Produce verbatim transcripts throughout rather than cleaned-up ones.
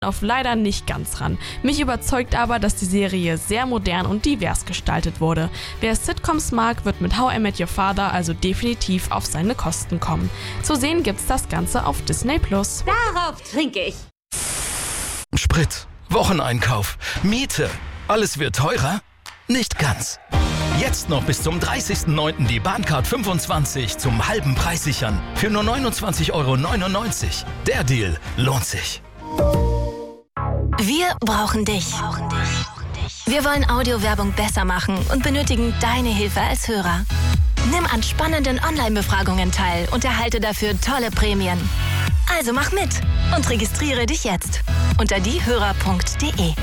auf leider nicht ganz ran. Mich überzeugt aber, dass die Serie sehr modern und divers gestaltet wurde. Wer Sitcoms mag, wird mit How I Met Your Father also definitiv auf seine Kosten kommen. Zu sehen gibt's das Ganze auf Disney Plus. Darauf trinke ich. Sprit, Wocheneinkauf, Miete, alles wird teurer? Nicht ganz. Jetzt noch bis zum dreißigsten neunten die Bahncard fünfundzwanzig zum halben Preis sichern. Für nur neunundzwanzig Euro neunundneunzig. Der Deal lohnt sich. Wir brauchen dich. Wir wollen Audiowerbung besser machen und benötigen deine Hilfe als Hörer. Nimm an spannenden Online-Befragungen teil und erhalte dafür tolle Prämien. Also mach mit und registriere dich jetzt unter diehörer punkt de.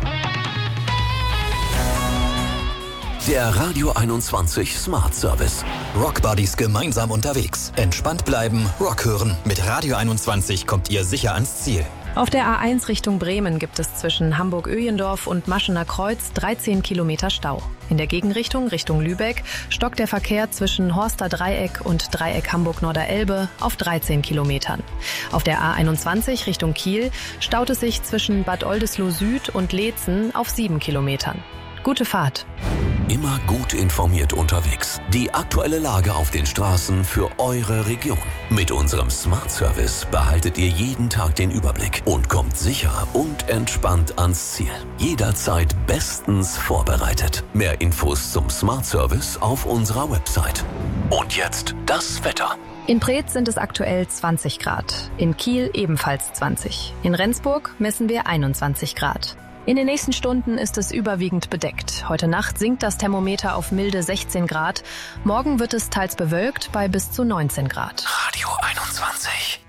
Der Radio einundzwanzig Smart Service. Rockbuddies gemeinsam unterwegs. Entspannt bleiben, Rock hören. Mit Radio einundzwanzig kommt ihr sicher ans Ziel. Auf der A eins Richtung Bremen gibt es zwischen Hamburg-Öjendorf und Maschener Kreuz dreizehn Kilometer Stau. In der Gegenrichtung Richtung Lübeck stockt der Verkehr zwischen Horster Dreieck und Dreieck Hamburg-Norderelbe auf dreizehn Kilometern. Auf der A einundzwanzig Richtung Kiel staut es sich zwischen Bad Oldesloe Süd und Leetzen auf sieben Kilometern. Gute Fahrt. Immer gut informiert unterwegs. Die aktuelle Lage auf den Straßen für eure Region. Mit unserem Smart Service behaltet ihr jeden Tag den Überblick und kommt sicher und entspannt ans Ziel. Jederzeit bestens vorbereitet. Mehr Infos zum Smart Service auf unserer Website. Und jetzt das Wetter. In Preetz sind es aktuell zwanzig Grad. In Kiel ebenfalls zwanzig. In Rendsburg messen wir einundzwanzig Grad. In den nächsten Stunden ist es überwiegend bedeckt. Heute Nacht sinkt das Thermometer auf milde sechzehn Grad. Morgen wird es teils bewölkt bei bis zu neunzehn Grad. Radio einundzwanzig.